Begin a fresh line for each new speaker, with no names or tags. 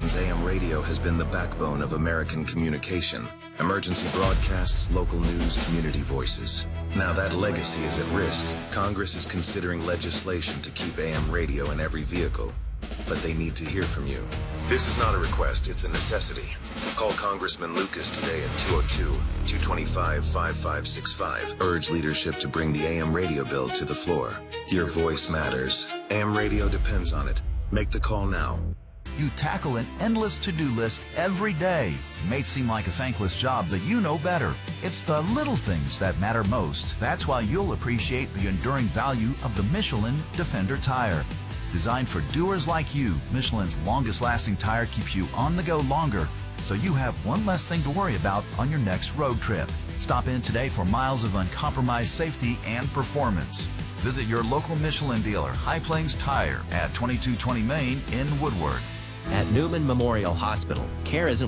AM radio has been the backbone of American communication. Emergency broadcasts, local news, community voices. Now that legacy is at risk. Congress is considering legislation to keep AM radio in every vehicle. But they need to hear from you. This is not a request, it's a necessity. Call Congressman Lucas today at 202-225-5565. Urge leadership to bring the AM radio bill to the floor. Your voice matters. AM radio depends on it. Make the call now.
You tackle an endless to-do list every day. It may seem like a thankless job, but you know better. It's the little things that matter most. That's why you'll appreciate the enduring value of the Michelin Defender tire. Designed for doers like you, Michelin's longest-lasting tire keeps you on the go longer, so you have one less thing to worry about on your next road trip. Stop in today for miles of uncompromised safety and performance. Visit your local Michelin dealer, High Plains Tire, at 2220 Main in Woodward.
At Newman Memorial Hospital, care isn't